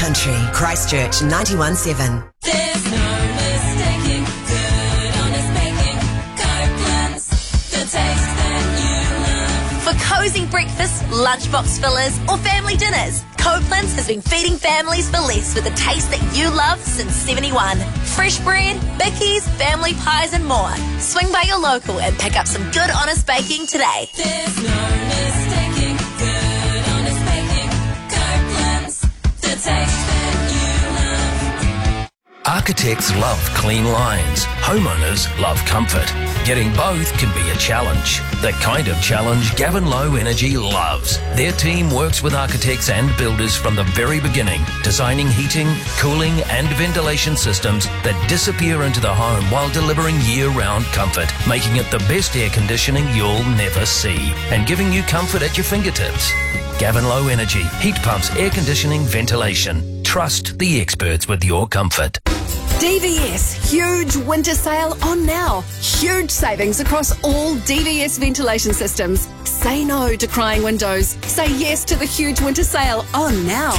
Country, Christchurch 91.7. There's no mistaking good, honest baking. Copeland's, the taste that you love. For cosy breakfasts, lunchbox fillers, or family dinners, Copeland's has been feeding families for less with the taste that you love since 71. Fresh bread, bickies, family pies, and more. Swing by your local and pick up some good, honest baking today. There's no mistaking good, honest baking. Copeland's, the taste that you love. Architects love clean lines. Homeowners love comfort. Getting both can be a challenge. The kind of challenge Gavin Low Energy loves. Their team works with architects and builders from the very beginning, designing heating, cooling and ventilation systems that disappear into the home while delivering year-round comfort, making it the best air conditioning you'll never see, and giving you comfort at your fingertips. Gavin Low Energy, heat pumps, air conditioning, ventilation. Trust the experts with your comfort. DVS, huge winter sale on now. Huge savings across all DVS ventilation systems. Say no to crying windows. Say yes to the huge winter sale on now.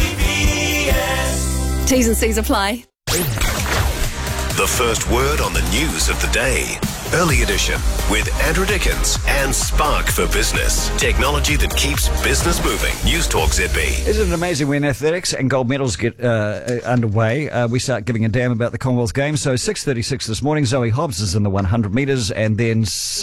DVS. T's and C's apply. The first word on the news of the day. Early Edition with Andrew Dickens and Spark for Business. Technology that keeps business moving. News Talk ZB. Isn't it amazing when athletics and gold medals get underway? We start giving a damn about the Commonwealth Games. So 6:36 this morning, Zoe Hobbs is in the 100 metres, and then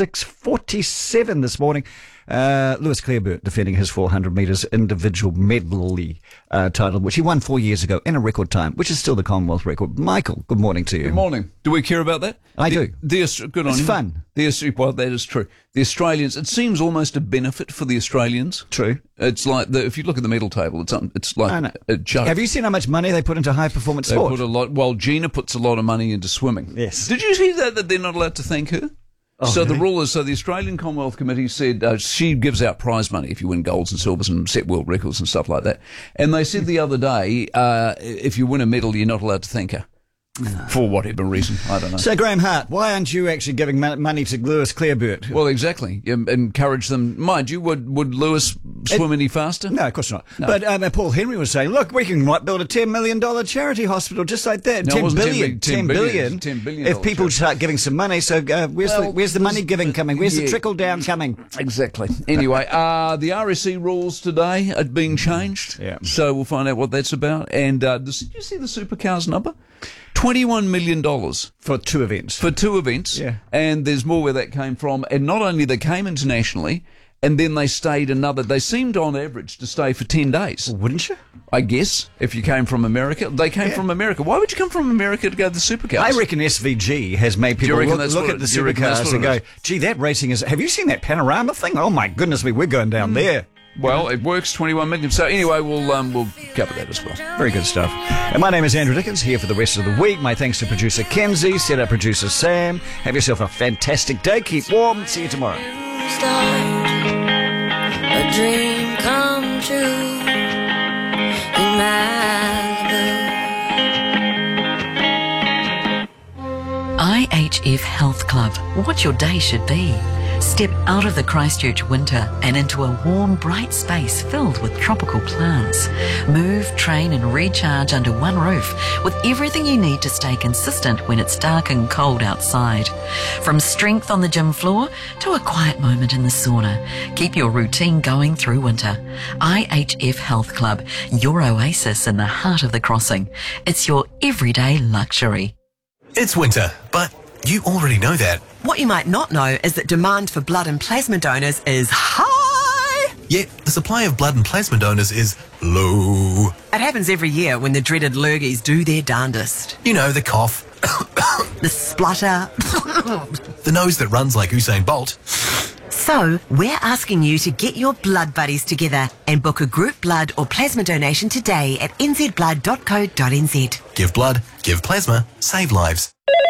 6:47 this morning, Lewis Clareburt defending his 400 metres individual medley title, which he won 4 years ago in a record time, which is still the Commonwealth record. Michael, good morning to you. Good morning. Do we care about that? I do. Good on It's you. fun. Well, that is true. The Australians, it seems almost a benefit for the Australians. True. It's like, if you look at the medal table, it's like a joke. Have you seen how much money they put into high performance They sport? put a lot. Well, Gina puts a lot of money into swimming. Yes. Did you hear that they're not allowed to thank her? Oh, so really? the rule is, the Australian Commonwealth Committee said she gives out prize money if you win golds and silvers and set world records and stuff like that. And they said the other day, if you win a medal, you're not allowed to thank her. For whatever reason, I don't know. So, Graham Hart, why aren't you actually giving money to Lewis Clareburt? Well, exactly. Encourage them. Mind you, would Lewis swim any faster? No, of course not. No. But Paul Henry was saying, look, we can build a $10 million charity hospital just like that. No, it wasn't 10 billion. $10 billion If people start giving some money, so where's the money giving coming? Where's the trickle down coming? Exactly. Anyway, the RSE rules today are being changed. Yeah. So we'll find out what that's about. And did you see the supercars number? $21 million. For two events. For two events. Yeah. And there's more where that came from. And not only they came internationally, and then they stayed they seemed on average to stay for 10 days. Well, wouldn't you? I guess, if you came from America. They came from America. Why would you come from America to go to the supercars? I reckon SVG has made people look at the supercars and go, gee, that racing is... Have you seen that panorama thing? Oh, my goodness me, we're going down there. Well, it works, 21 million. So anyway, we'll cover that as well. Very good stuff. And my name is Andrew Dickens, here for the rest of the week. My thanks to producer Kenzie, setup producer Sam. Have yourself a fantastic day. Keep warm. See you tomorrow. A dream come true in Malibu. IHF Health Club. What your day should be. Step out of the Christchurch winter and into a warm, bright space filled with tropical plants. Move, train and recharge under one roof with everything you need to stay consistent when it's dark and cold outside. From strength on the gym floor to a quiet moment in the sauna. Keep your routine going through winter. IHF Health Club, your oasis in the heart of the crossing. It's your everyday luxury. It's winter, but you already know that. What you might not know is that demand for blood and plasma donors is high. Yet the supply of blood and plasma donors is low. It happens every year when the dreaded lurgies do their darndest. You know, the cough, The splutter. the nose that runs like Usain Bolt. So, we're asking you to get your blood buddies together and book a group blood or plasma donation today at nzblood.co.nz. Give blood, give plasma, save lives.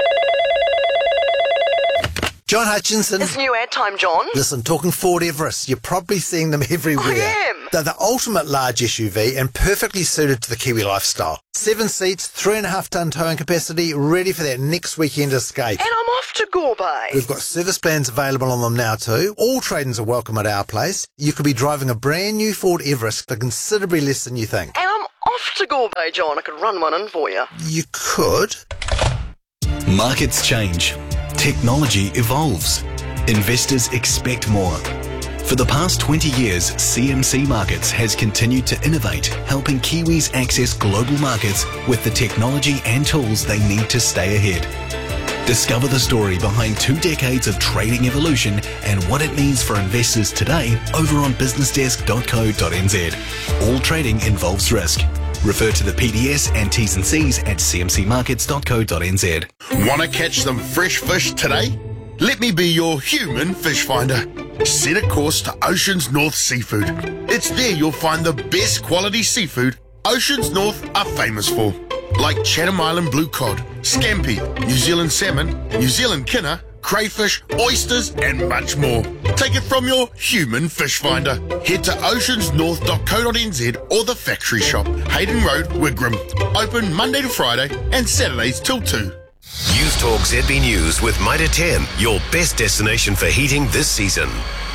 John Hutchinson. It's new ad time, John. Listen, talking Ford Everest, you're probably seeing them everywhere. I am. They're the ultimate large SUV and perfectly suited to the Kiwi lifestyle. 7 seats, 3.5 tonne towing capacity, ready for that next weekend escape. And I'm off to Gorbay. We've got service plans available on them now too. All trade-ins are welcome at our place. You could be driving a brand new Ford Everest for considerably less than you think. And I'm Off to Gorbay, John. I could run one in for you. You could. Markets change. Technology evolves. Investors expect more. For the past 20 years, CMC Markets has continued to innovate, helping Kiwis access global markets with the technology and tools they need to stay ahead. Discover the story behind 2 decades of trading evolution and what it means for investors today over on businessdesk.co.nz. All trading involves risk. Refer to the PDS and T's and C's at cmcmarkets.co.nz. Want to catch some fresh fish today? Let me be your human fish finder. Set a course to Oceans North Seafood. It's there you'll find the best quality seafood Oceans North are famous for, like Chatham Island blue cod, scampi, New Zealand salmon, New Zealand kinner, crayfish, oysters and much more. Take it from your human fish finder. Head to oceansnorth.co.nz or the factory shop, Hayden Road, Wigram. Open Monday to Friday and Saturdays till 2. News Talk ZB News with Mitre 10, your best destination for heating this season.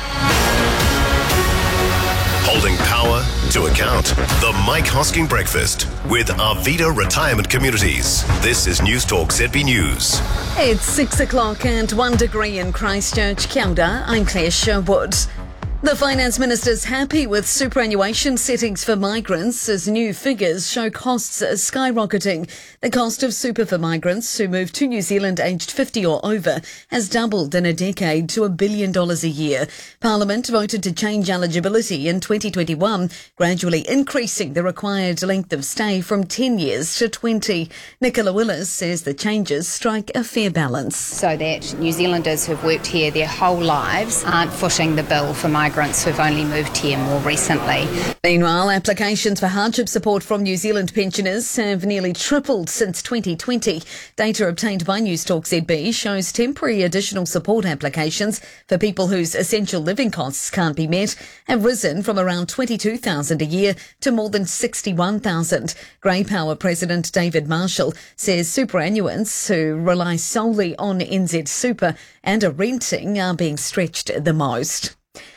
Holding power to account. The Mike Hosking Breakfast with Arvida Retirement Communities. This is News Talk ZB News. It's 6 o'clock and 1 degree in Christchurch. Kia ora, I'm Claire Sherwood. The Finance Minister's happy with superannuation settings for migrants as new figures show costs are skyrocketing. The cost of super for migrants who move to New Zealand aged 50 or over has doubled in a decade to $1 billion a year. Parliament voted to change eligibility in 2021, gradually increasing the required length of stay from 10 years to 20. Nicola Willis says the changes strike a fair balance. So that New Zealanders who've worked here their whole lives aren't footing the bill for migrants who've only moved here more recently. Meanwhile, applications for hardship support from New Zealand pensioners have nearly tripled since 2020. Data obtained by News Talk ZB shows temporary additional support applications for people whose essential living costs can't be met have risen from around 22,000 a year to more than 61,000. Grey Power President David Marshall says superannuants who rely solely on NZ Super and are renting are being stretched the most.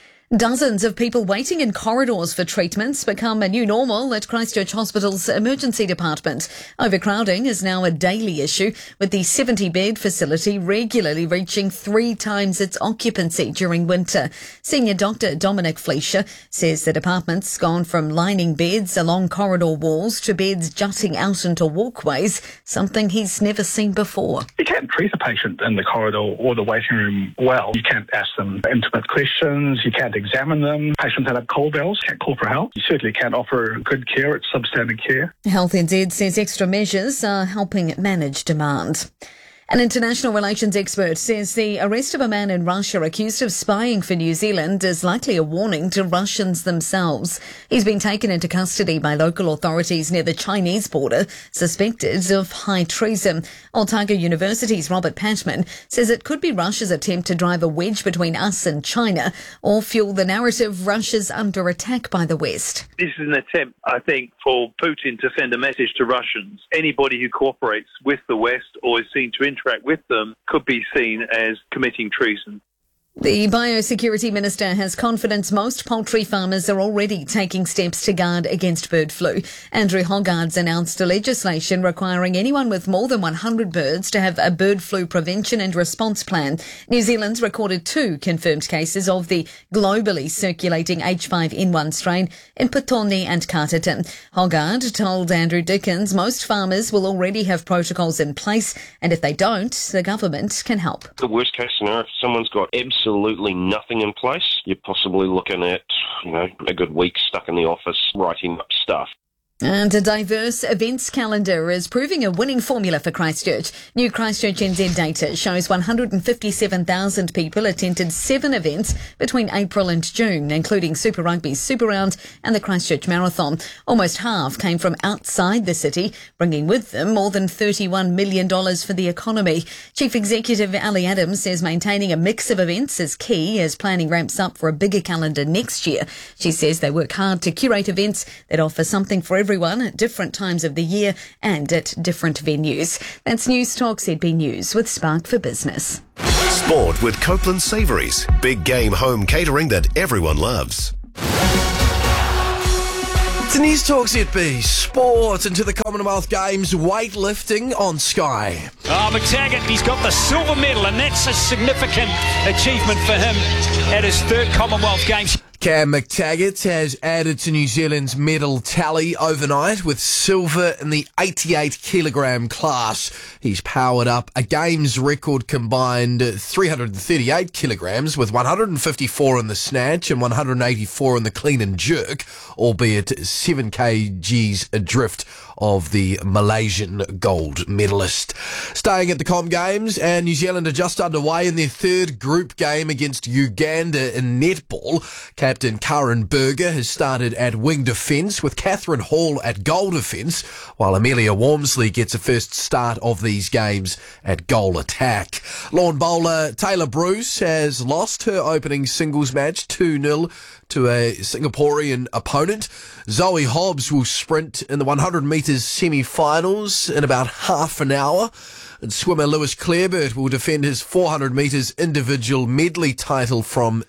Dozens of people waiting in corridors for treatments become a new normal at Christchurch Hospital's emergency department. Overcrowding is now a daily issue, with the 70-bed facility regularly reaching 3 times its occupancy during winter. Senior Dr. Dominic Fleischer says the department's gone from lining beds along corridor walls to beds jutting out into walkways, something he's never seen before. You can't treat a patient in the corridor or the waiting room well. You can't ask them intimate questions. You can't examine them. Patients that have cold bells can't call for help. You certainly can't offer good care. It's substandard care. Health NZ says extra measures are helping manage demand. An international relations expert says the arrest of a man in Russia accused of spying for New Zealand is likely a warning to Russians themselves. He's been taken into custody by local authorities near the Chinese border, suspected of high treason. Otago University's Robert Patman says it could be Russia's attempt to drive a wedge between us and China or fuel the narrative Russia's under attack by the West. This is an attempt, I think, for Putin to send a message to Russians. Anybody who cooperates with the West or is seen to interact with them could be seen as committing treason. The Biosecurity Minister has confidence most poultry farmers are already taking steps to guard against bird flu. Andrew Hoggard's announced legislation requiring anyone with more than 100 birds to have a bird flu prevention and response plan. New Zealand's recorded 2 confirmed cases of the globally circulating H5N1 strain in Petone and Carterton. Hoggard told Andrew Dickens most farmers will already have protocols in place, and if they don't, the government can help. The worst case scenario, if someone's got absolutely nothing in place, you're possibly looking at, a good week stuck in the office writing up stuff. And a diverse events calendar is proving a winning formula for Christchurch. New Christchurch NZ data shows 157,000 people attended 7 events between April and June, including Super Rugby's Super Round and the Christchurch Marathon. Almost half came from outside the city, bringing with them more than $31 million for the economy. Chief Executive Ali Adams says maintaining a mix of events is key as planning ramps up for a bigger calendar next year. She says they work hard to curate events that offer something for everyone at different times of the year and at different venues. That's News Talk ZB News with Spark for Business. Sport with Copeland Savouries. Big game home catering that everyone loves. To News Talk ZB, sport into the Commonwealth Games, weightlifting on Sky. Oh, McTaggart, he's got the silver medal, and that's a significant achievement for him at his third Commonwealth Games. Cam McTaggart has added to New Zealand's medal tally overnight with silver in the 88 kilogram class. He's powered up a Games record combined 338 kilograms with 154 in the snatch and 184 in the clean and jerk, albeit 7 kgs adrift of the Malaysian gold medalist. Staying at the Com Games, and New Zealand are just underway in their third group game against Uganda in netball. Captain Karen Berger has started at wing defence with Catherine Hall at goal defence, while Amelia Walmsley gets a first start of these games at goal attack. Lawn bowler Taylor Bruce has lost her opening singles match 2-0 to a Singaporean opponent. Zoe Hobbs will sprint in the 100 metres semi-finals in about half an hour. And swimmer Lewis Clareburt will defend his 400 metres individual medley title from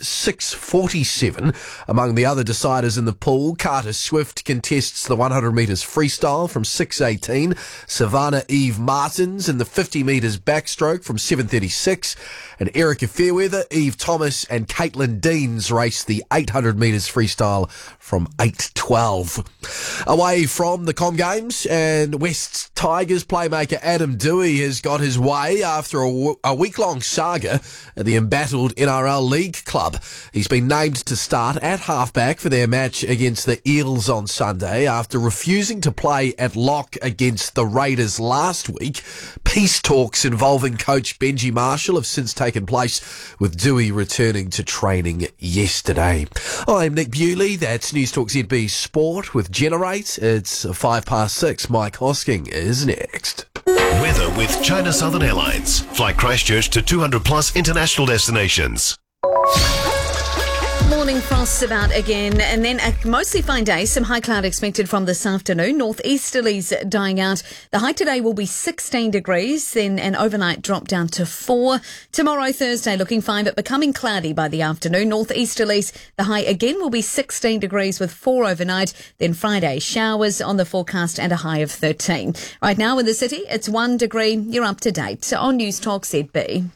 6:47. Among the other deciders in the pool, Carter Swift contests the 100 metres freestyle from 6:18. Savannah Eve Martins in the 50 metres backstroke from 7:36. And Erica Fairweather, Eve Thomas and Caitlin Deans race the 800 metres freestyle from 8:12. Away from the Com Games, and West's Tigers playmaker Adam Dewey has got his way after a week-long saga at the embattled NRL League club. He's been named to start at halfback for their match against the Eels on Sunday after refusing to play at lock against the Raiders last week. Peace talks involving coach Benji Marshall have since taken place, with Dewey returning to training yesterday. I'm Nick Bewley. That's News Talk ZB Sport with Generate. It's 6:05. Mike Hosking is next. Weather with China Southern Airlines. Fly Christchurch to 200 plus international destinations. Morning frosts about again, and then a mostly fine day. Some high cloud expected from this afternoon. Northeasterlies dying out. The high today will be 16 degrees, then an overnight drop down to 4. Tomorrow, Thursday, looking fine, but becoming cloudy by the afternoon. Northeasterlies, the high again will be 16 degrees with 4 overnight. Then Friday, showers on the forecast and a high of 13. Right now in the city, it's 1 degree. You're up to date on News Talk ZB.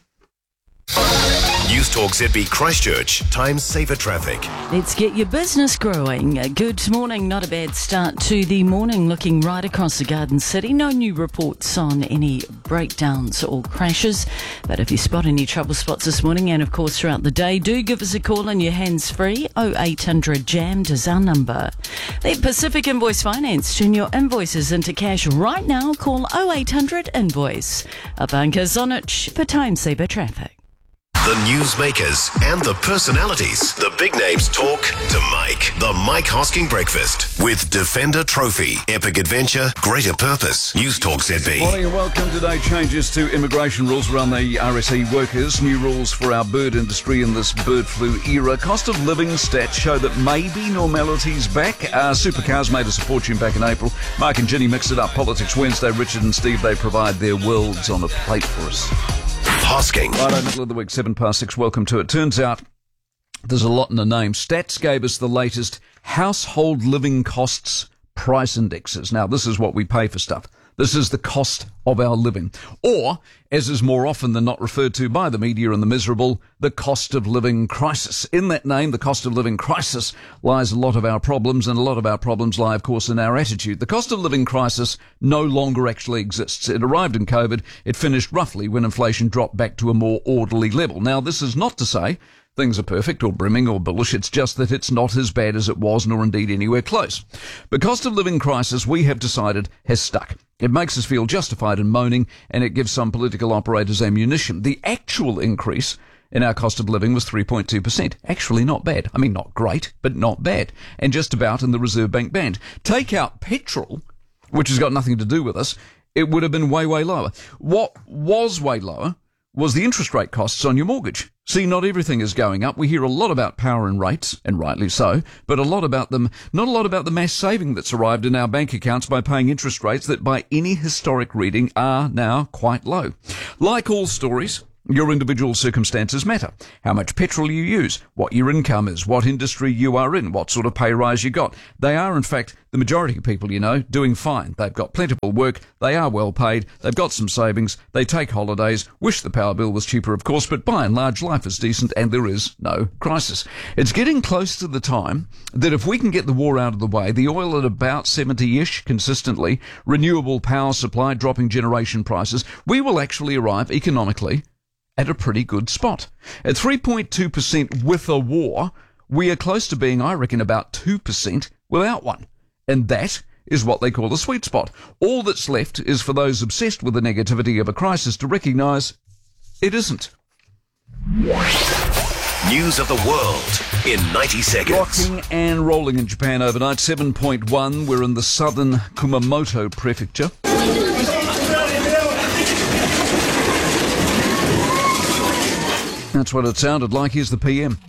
News Talk ZB Christchurch. Time saver traffic. Let's get your business growing. Good morning. Not a bad start to the morning, looking right across the Garden City. No new reports on any breakdowns or crashes. But if you spot any trouble spots this morning, and of course throughout the day, do give us a call on your hands-free. 0800 JAMMED is our number. Let Pacific Invoice Finance turn your invoices into cash right now. Call 0800 Invoice. Abanka Zonich for time saver traffic. The newsmakers and the personalities. The big names talk to Mike. The Mike Hosking Breakfast with Defender Trophy. Epic adventure, greater purpose. News Talk ZB. Morning and welcome. Today, changes to immigration rules around the RSE workers. New rules for our bird industry in this bird flu era. Cost of living stats show that maybe normality's back. Supercars made us a fortune back in April. Mark and Ginny mixed it up. Politics Wednesday. Richard and Steve, they provide their worlds on a plate for us. Hosking. Right, middle of the week, 6:07. Welcome to it. Turns out there's a lot in the name. Stats gave us the latest household living costs price indexes. Now, this is what we pay for stuff. This is the cost of our living. Or, as is more often than not referred to by the media and the miserable, the cost of living crisis. In that name, the cost of living crisis, lies a lot of our problems, and a lot of our problems lie, of course, in our attitude. The cost of living crisis no longer actually exists. It arrived in COVID. It finished roughly when inflation dropped back to a more orderly level. Now, this is not to say things are perfect or brimming or bullish. It's just that it's not as bad as it was, nor indeed anywhere close. The cost of living crisis, we have decided, has stuck. It makes us feel justified in moaning, and it gives some political operators ammunition. The actual increase in our cost of living was 3.2%. Actually not bad. I mean, not great, but not bad. And just about in the Reserve Bank band. Take out petrol, which has got nothing to do with us, it would have been way, way lower. What was way lower was the interest rate costs on your mortgage. See, not everything is going up. We hear a lot about power and rates, and rightly so, but not a lot about the mass saving that's arrived in our bank accounts by paying interest rates that by any historic reading are now quite low. Like all stories, Your individual circumstances matter. How much petrol you use, what your income is, what industry you are in, what sort of pay rise you got. They are, in fact, the majority of people you know, doing fine. They've got plentiful work, they are well paid, they've got some savings, they take holidays, wish the power bill was cheaper, of course, but by and large, life is decent and there is no crisis. It's getting close to the time that if we can get the war out of the way, the oil at about 70-ish consistently, renewable power supply, dropping generation prices, we will actually arrive economically at a pretty good spot. At 3.2% with a war, we are close to being, I reckon, about 2% without one. And that is what they call a sweet spot. All that's left is for those obsessed with the negativity of a crisis to recognise it isn't. News of the world in 90 seconds. Rocking and rolling in Japan overnight, 7.1. We're in the southern Kumamoto prefecture. That's what it sounded like. Here's the PM.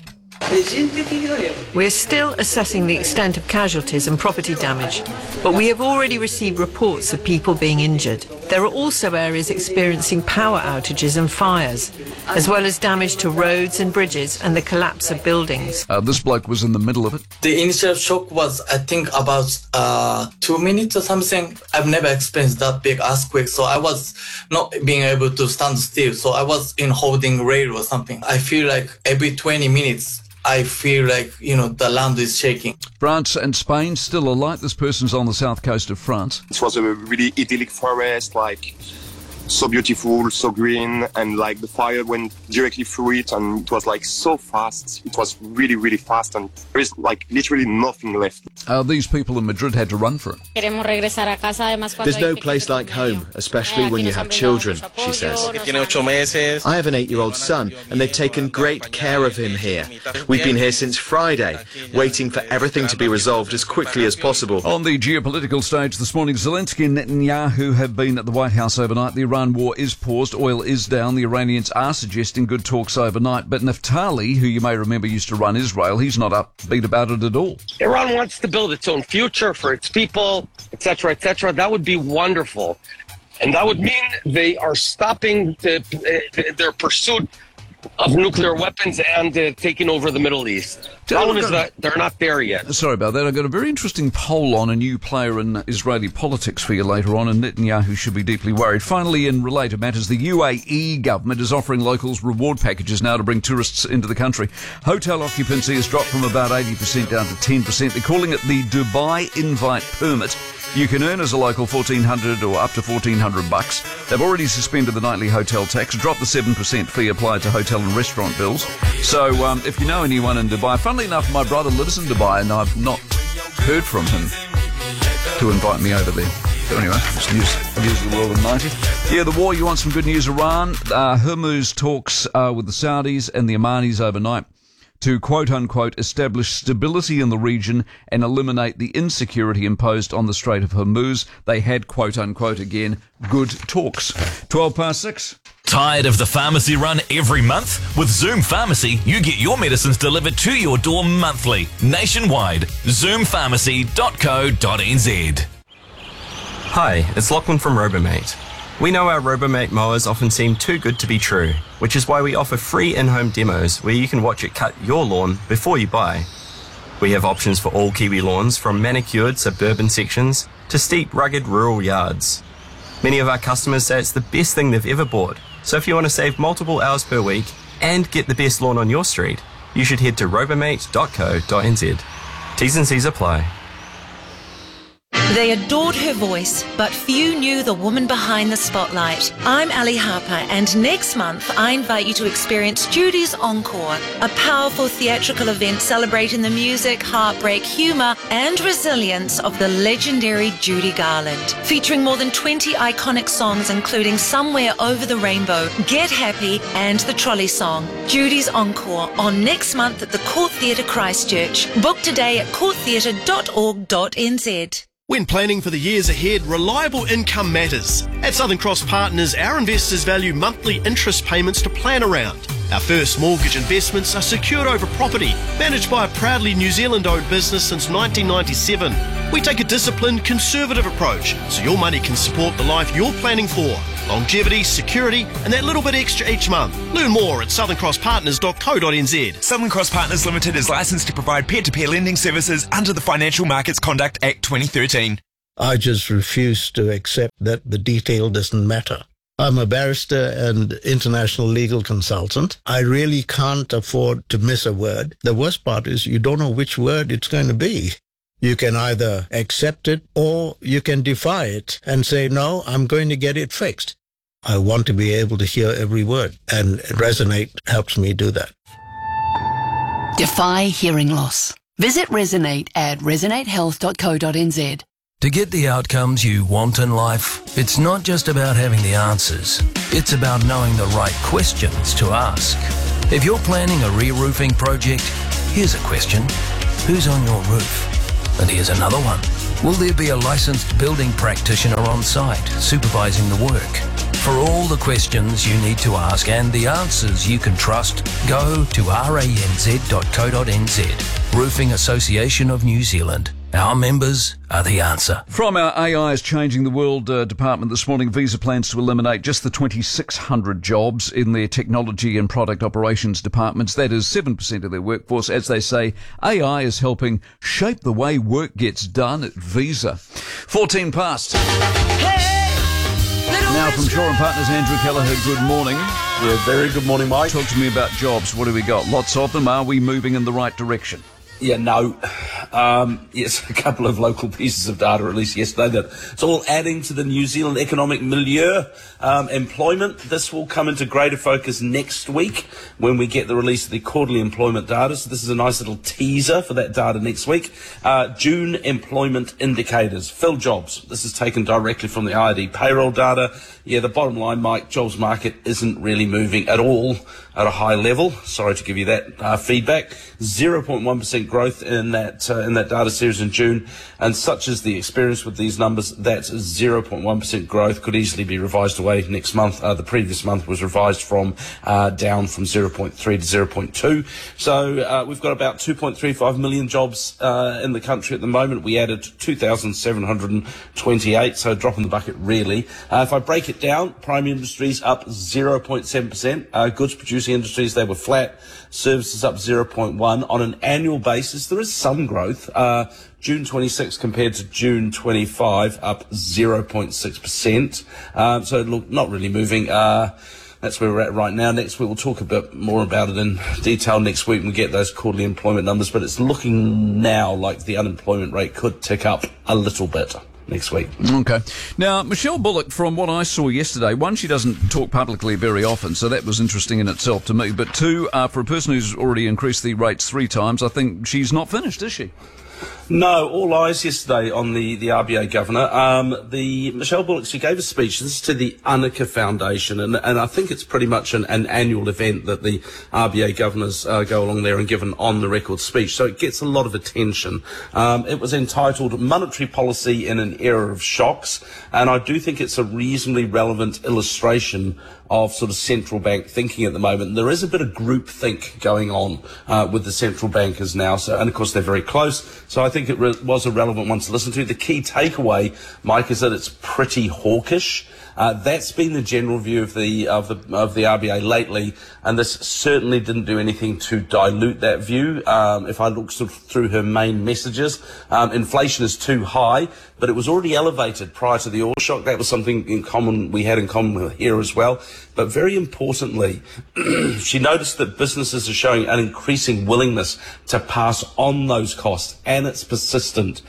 We're still assessing the extent of casualties and property damage, but we have already received reports of people being injured. There are also areas experiencing power outages and fires, as well as damage to roads and bridges and the collapse of buildings. This bloke was in the middle of it. The initial shock was, I think, about 2 minutes or something. I've never experienced that big earthquake, so I was not being able to stand still. So I was in holding rail or something. I feel like every 20 minutes, I feel like, the land is shaking. France and Spain still alight. This person's on the south coast of France. It was a really idyllic forest, so beautiful, so green, and the fire went directly through it, and it was so fast. It was really, really fast, and there is literally nothing left. These people in Madrid had to run for it. There's no place like home, especially when you have children, she says. I have an 8-year-old son, and they've taken great care of him here. We've been here since Friday, waiting for everything to be resolved as quickly as possible. On the geopolitical stage this morning, Zelensky and Netanyahu have been at the White House overnight. The Iran war is paused, oil is down, the Iranians are suggesting good talks overnight, but Naftali, who you may remember used to run Israel, he's not upbeat about it at all. Iran wants to build its own future for its people, etc., etc. That would be wonderful. And that would mean they are stopping their pursuit of nuclear weapons and taking over the Middle East. Problem is that they're not there yet. Sorry about that. I've got a very interesting poll on a new player in Israeli politics for you later on, and Netanyahu should be deeply worried. Finally, in related matters, the UAE government is offering locals reward packages now to bring tourists into the country. Hotel occupancy has dropped from about 80% down to 10%. They're calling it the Dubai Invite Permit. You can earn as a local $1,400 or up to $1,400. They've already suspended the nightly hotel tax, dropped the 7% fee applied to hotel and restaurant bills. So if you know anyone in Dubai, funnily enough, my brother lives in Dubai and I've not heard from him to invite me over there. So anyway, it's news of the world in 90. Yeah, the war, you want some good news. Iran, Hormuz talks with the Saudis and the Omanis overnight to quote-unquote establish stability in the region and eliminate the insecurity imposed on the Strait of Hormuz. They had quote-unquote again good talks. 6:12. Tired of the pharmacy run every month? With Zoom Pharmacy, you get your medicines delivered to your door monthly, nationwide. Zoompharmacy.co.nz. Hi, it's Lachlan from Robomate. We know our Robomate mowers often seem too good to be true, which is why we offer free in-home demos where you can watch it cut your lawn before you buy. We have options for all Kiwi lawns, from manicured suburban sections to steep, rugged rural yards. Many of our customers say it's the best thing they've ever bought, so if you want to save multiple hours per week and get the best lawn on your street, you should head to robomate.co.nz. T's and C's apply. They adored her voice, but few knew the woman behind the spotlight. I'm Ali Harper, and next month I invite you to experience Judy's Encore, a powerful theatrical event celebrating the music, heartbreak, humour and resilience of the legendary Judy Garland. Featuring more than 20 iconic songs, including Somewhere Over the Rainbow, Get Happy and the Trolley Song. Judy's Encore on next month at the Court Theatre Christchurch. Book today at courttheatre.org.nz. When planning for the years ahead, reliable income matters. At Southern Cross Partners, our investors value monthly interest payments to plan around. Our first mortgage investments are secured over property, managed by a proudly New Zealand-owned business since 1997. We take a disciplined, conservative approach, so your money can support the life you're planning for. Longevity, security, and that little bit extra each month. Learn more at southern-cross-partners.co.nz. Southern Cross Partners Limited is licensed to provide peer-to-peer lending services under the Financial Markets Conduct Act 2013. I just refuse to accept that the detail doesn't matter. I'm a barrister and international legal consultant. I really can't afford to miss a word. The worst part is you don't know which word it's going to be. You can either accept it or you can defy it and say, no, I'm going to get it fixed. I want to be able to hear every word, and Resonate helps me do that. Defy hearing loss. Visit Resonate at resonatehealth.co.nz. To get the outcomes you want in life, it's not just about having the answers. It's about knowing the right questions to ask. If you're planning a re-roofing project, here's a question. Who's on your roof? And here's another one. Will there be a licensed building practitioner on site supervising the work? For all the questions you need to ask and the answers you can trust, go to ranz.co.nz. Roofing Association of New Zealand. Our members are the answer. From our AI is Changing the World department this morning, Visa plans to eliminate just the 2,600 jobs in their technology and product operations departments. That is 7% of their workforce. As they say, AI is helping shape the way work gets done at Visa. 14 past. Now from Shaw and Partners, Andrew Kelleher, good morning. Yeah, very good morning, Mike. Talk to me about jobs. What do we got? Lots of them. Are we moving in the right direction? Yeah, no. Yes, a couple of local pieces of data released yesterday that it's all adding to the New Zealand economic milieu. Employment, this will come into greater focus next week when we get the release of the quarterly employment data. So this is a nice little teaser for that data next week. June employment indicators, filled jobs. This is taken directly from the IRD payroll data. Yeah, the bottom line, Mike, jobs market isn't really moving at all at a high level. Sorry to give you that feedback. 0.1% growth in that data series in June, and such is the experience with these numbers, that 0.1% growth could easily be revised away next month. The previous month was revised from down from 0.3 to 0.2. So we've got about 2.35 million jobs in the country at the moment. We added 2,728, so a drop in the bucket really. If I break it down, primary industries up 0.7%. Goods producing industries, they were flat. Services up 0.1. On an annual basis, there is some growth. June 26 compared to June 25, up 0.6%. So look, not really moving. That's where we're at right now. Next week, we'll talk a bit more about it in detail next week when we get those quarterly employment numbers. But it's looking now like the unemployment rate could tick up a little bit next week. Okay. Now, Michelle Bullock, from what I saw yesterday, one, she doesn't talk publicly very often, so that was interesting in itself to me. But two, for a person who's already increased the rates 3 times, I think she's not finished, is she? No, all eyes yesterday on the RBA governor. The Michelle Bullock, she gave a speech. This is to the Annika Foundation, and I think it's pretty much an annual event that the RBA governors go along there and give an on-the-record speech. So it gets a lot of attention. It was entitled Monetary Policy in an Era of Shocks, and I do think it's a reasonably relevant illustration of sort of central bank thinking at the moment. There is a bit of groupthink going on with the central bankers now, and of course they're very close. So I think it was a relevant one to listen to. The key takeaway, Mike, is that it's pretty hawkish. That's been the general view of the RBA lately, and this certainly didn't do anything to dilute that view. If I look sort of through her main messages, inflation is too high, but it was already elevated prior to the oil shock. That was something we had in common here as well. But very importantly, she noticed that businesses are showing an increasing willingness to pass on those costs, and it's persistent.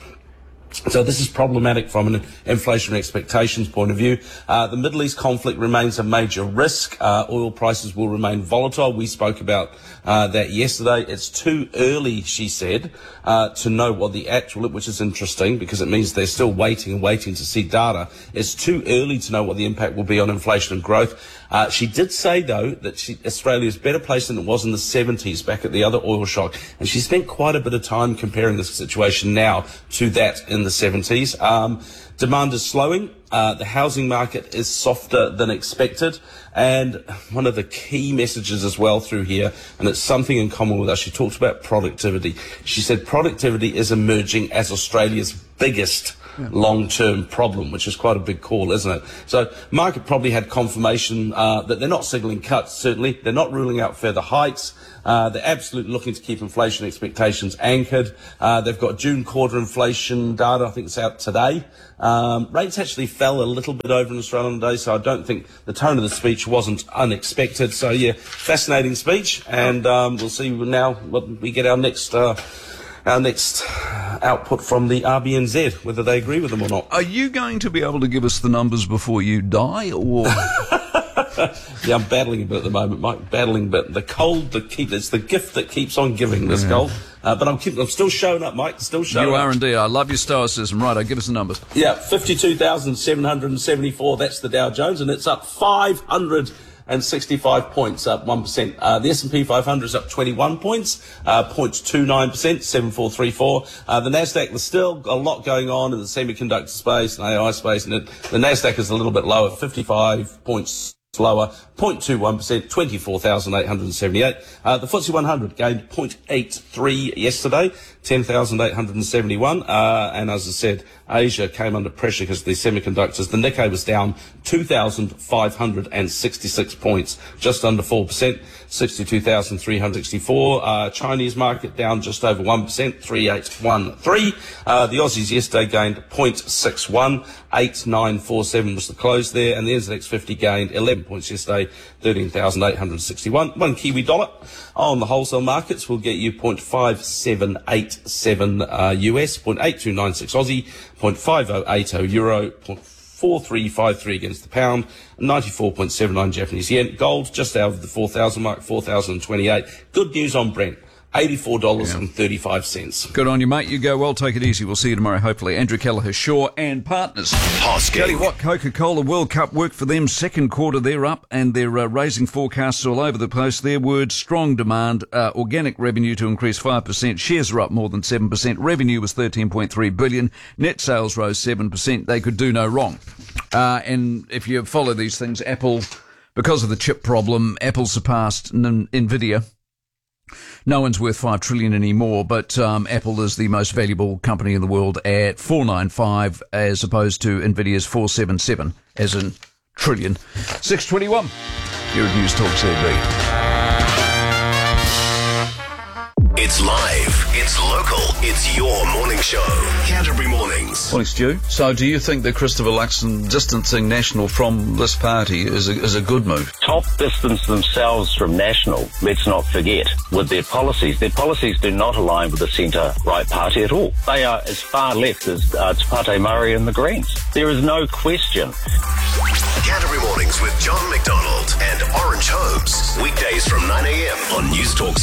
So this is problematic from an inflationary expectations point of view. The Middle East conflict remains a major risk. Oil prices will remain volatile. We spoke about that yesterday. It's too early, she said, to know what the actual, which is interesting because it means they're still waiting to see data. It's too early to know what the impact will be on inflation and growth. She did say, though, that Australia is better placed than it was in the 70s back at the other oil shock. And she spent quite a bit of time comparing this situation now to that in the 70s. Demand is slowing. The housing market is softer than expected. And one of the key messages as well through here, and it's something in common with us, she talked about productivity. She said productivity is emerging as Australia's biggest long-term problem, which is quite a big call, isn't it? So market probably had confirmation that they're not signalling cuts, certainly. They're not ruling out further hikes. They're absolutely looking to keep inflation expectations anchored. They've got June quarter inflation data, I think it's out today. Rates actually fell a little bit over in Australia today, so I don't think the tone of the speech wasn't unexpected. So, yeah, fascinating speech, and we'll see now what we get our next output from the RBNZ, whether they agree with them or not. Are you going to be able to give us the numbers before you die, or...? Yeah, I'm battling a bit at the moment, Mike. Battling a bit. The cold it's the gift that keeps on giving, this cold. But I'm still showing up, Mike. Still showing up. You are indeed. I love your stoicism. Right, give us the numbers. Yeah, 52,774. That's the Dow Jones, and it's up 565 points, up 1%. The S&P 500 is up 21 points, 0.29%, 7434. The Nasdaq, there's still a lot going on in the semiconductor space and AI space, and the Nasdaq is a little bit lower, 55 points lower, 0.21%, 24,878. The FTSE 100 gained 0.83 yesterday, 10,871. And as I said, Asia came under pressure because of the semiconductors. The Nikkei was down 2,566 points, just under 4%, 62,364. Chinese market down just over 1%, 3,813. The Aussies yesterday gained 0.61, 8,947 was the close there, and the NZX 50 gained 11 points yesterday, 13,861. One Kiwi dollar on the wholesale markets will get you 0.5787 US, 0.8296 Aussie, 0.5080 euro, 0.4353 against the pound, 94.79 Japanese yen. Gold just out of the 4,000 mark, 4,028. Good news on Brent. $84.35. Good on you, mate. You go well. Take it easy. We'll see you tomorrow, hopefully. Andrew Kelleher, Shaw and Partners. Tell you what, Coca-Cola World Cup worked for them. Second quarter, they're up, and they're raising forecasts all over the place. Their word, strong demand, organic revenue to increase 5%. Shares are up more than 7%. Revenue was $13.3 billion. Net sales rose 7%. They could do no wrong. And if you follow these things, Apple, because of the chip problem, Apple surpassed NVIDIA. No one's worth $5 trillion anymore, but Apple is the most valuable company in the world at $495 as opposed to NVIDIA's $477 as in trillion. 6:21. You're at News Talk ZB. It's live, it's local, it's your morning show. Canterbury Mornings. Morning, Stu. So do you think that Christopher Luxon distancing National from this party is a good move? Top distance themselves from National, let's not forget, with their policies. Their policies do not align with the centre-right party at all. They are as far left as Te Pate Murray and the Greens. There is no question. Canterbury Mornings with John McDonald and Orange Holmes. Weekdays from 9 a.m. on News Talk